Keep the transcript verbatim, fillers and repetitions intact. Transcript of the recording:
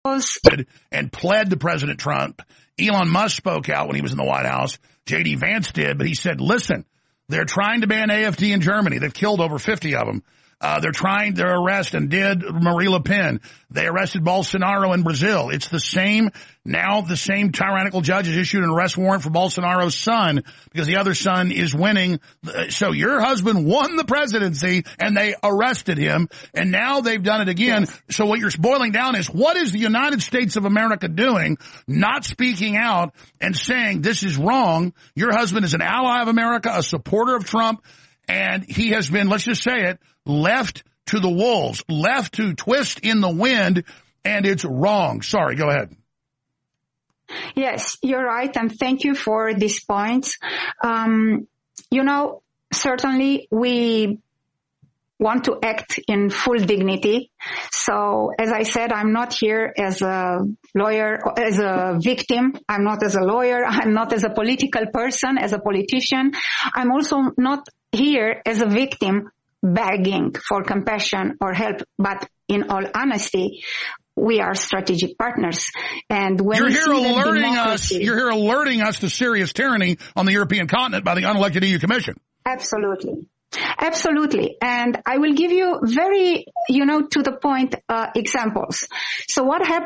and pled to President Trump. Elon Musk spoke out when he was in the White House. J D Vance did, but he said, listen, they're trying to ban A F D in Germany. They've killed over fifty of them. Uh, they're trying to arrest and did Marie Le Pen. They arrested Bolsonaro in Brazil. It's the same. Now the same tyrannical judge has issued an arrest warrant for Bolsonaro's son because the other son is winning. So your husband won the presidency and they arrested him, and now they've done it again. Yes. So what you're boiling down is, what is the United States of America doing, not speaking out and saying this is wrong? Your husband is an ally of America, a supporter of Trump, and he has been, let's just say it, left to the wolves, left to twist in the wind, and it's wrong. Sorry, go ahead. Yes, you're right, and thank you for these points. Um, you know, certainly we want to act in full dignity. So, as I said, I'm not here as a lawyer, as a victim. I'm not as a lawyer. I'm not as a political person, as a politician. I'm also not here as a victim begging for compassion or help, but in all honesty, we are strategic partners. And when you're we here see alerting democracy, us, you're here alerting us to serious tyranny on the European continent by the unelected E U Commission. Absolutely. Absolutely. And I will give you very, you know, to the point uh, examples. So what happened?